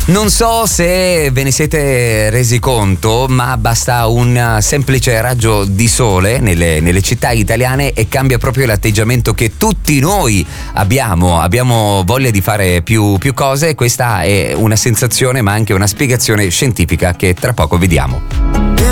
Non so se ve ne siete resi conto, ma basta un semplice raggio di sole nelle città italiane e cambia proprio l'atteggiamento che tutti noi abbiamo. Abbiamo voglia di fare più cose e questa è una sensazione ma anche una spiegazione scientifica che tra poco vediamo.